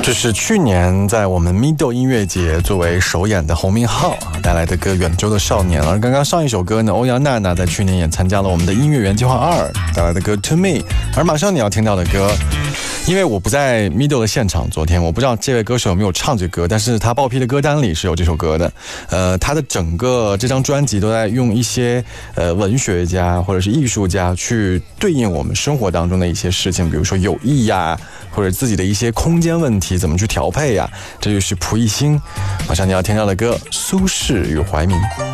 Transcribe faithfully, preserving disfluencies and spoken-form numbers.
这是去年在我们 Mido 音乐节作为首演的洪明昊啊带来的歌《远州的少年》，而刚刚上一首歌呢，欧阳娜娜在去年也参加了我们的音乐园计划二带来的歌《To Me》，而马上你要听到的歌，因为我不在 Mido 的现场，昨天我不知道这位歌手有没有唱这歌，但是他报批的歌单里是有这首歌的。呃，他的整个这张专辑都在用一些呃文学家或者是艺术家去对应我们生活当中的一些事情，比如说友谊呀，或者自己的一些空间问题怎么去调配呀，这就是蒲熠星。马上你要听到的歌《苏轼与怀民》。